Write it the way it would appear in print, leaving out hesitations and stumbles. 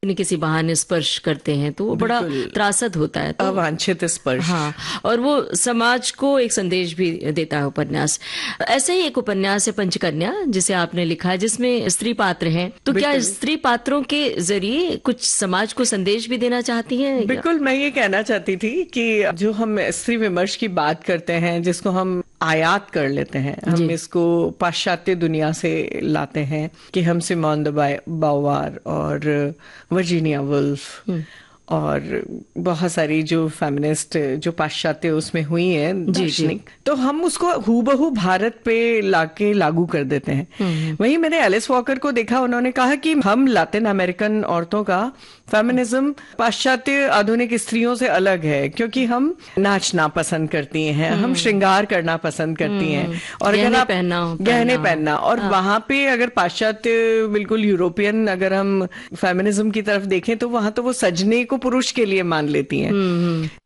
किसी बहाने स्पर्श करते हैं तो वो बड़ा त्रासद होता है। तो अवांछित स्पर्श। हाँ, और वो समाज को एक संदेश भी देता है उपन्यास। ऐसे ही एक उपन्यास है पंचकन्या, जिसे आपने लिखा है, जिसमें स्त्री पात्र हैं। तो क्या स्त्री पात्रों के जरिए कुछ समाज को संदेश भी देना चाहती हैं? बिल्कुल, मैं ये कहना चाहती थी कि जो हम स्त्री विमर्श की बात करते हैं, जिसको हम आयात कर लेते हैं, हम इसको पाश्चात्य दुनिया से लाते हैं कि हम सिमोन द बाउवार और वर्जीनिया वुल्फ और बहुत सारी जो फेमिनिस्ट जो पाश्चात्य उसमें हुई है दार्शनिक, तो हम उसको हूबहू भारत पे लाके लागू कर देते हैं। वहीं मैंने एलिस वॉकर को देखा, उन्होंने कहा कि हम लैटिन अमेरिकन औरतों का फेमिनिज्म पाश्चात्य आधुनिक स्त्रियों से अलग है, क्योंकि हम नाचना पसंद करती हैं, हम श्रृंगार करना पसंद करती हैं, और अगर आप गहने पहनना, और वहां पे अगर पाश्चात्य बिल्कुल यूरोपियन अगर हम फेमिनिज्म की तरफ देखें तो वहां तो वो सजने को पुरुष के लिए मान लेती हैं।